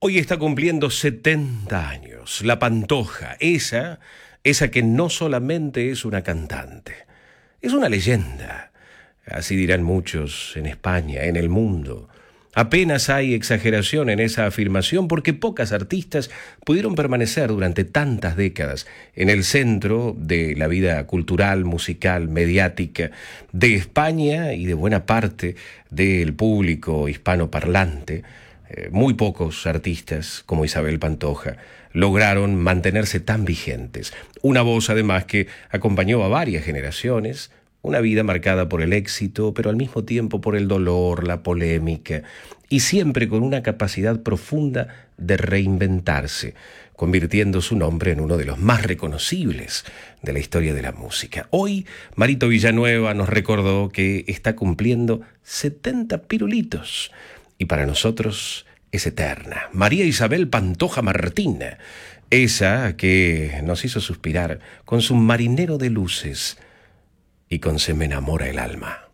Hoy está cumpliendo 70 años. La Pantoja, esa que no solamente es una cantante, es una leyenda. Así dirán muchos en España, en el mundo. Apenas hay exageración en esa afirmación porque pocas artistas pudieron permanecer durante tantas décadas en el centro de la vida cultural, musical, mediática de España y de buena parte del público hispanoparlante. Muy pocos artistas como Isabel Pantoja lograron mantenerse tan vigentes. Una voz además que acompañó a varias generaciones, una vida marcada por el éxito, pero al mismo tiempo por el dolor, la polémica, y siempre con una capacidad profunda de reinventarse, convirtiendo su nombre en uno de los más reconocibles de la historia de la música. Hoy, Marito Villanueva nos recordó que está cumpliendo 70 pirulitos, y para nosotros es eterna. María Isabel Pantoja Martín, esa que nos hizo suspirar con su marinero de luces y con Se me enamora el alma.